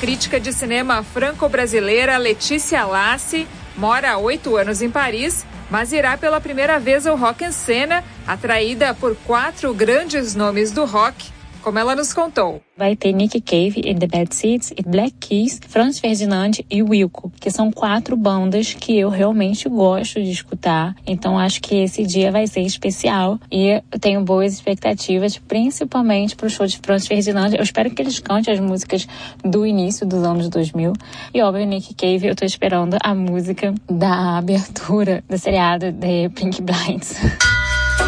crítica de cinema franco-brasileira Letícia Lassi mora há 8 anos em Paris, mas irá pela primeira vez ao Rock en Scena, atraída por 4 grandes nomes do rock, como ela nos contou. Vai ter Nick Cave e The Bad Seeds, e Black Keys, Franz Ferdinand e Wilco, que são 4 bandas que eu realmente gosto de escutar. Então acho que esse dia vai ser especial e eu tenho boas expectativas, principalmente pro show de Franz Ferdinand. Eu espero que eles cantem as músicas do início dos anos 2000. E óbvio, Nick Cave, eu tô esperando a música da abertura do seriado The Pink Blinds.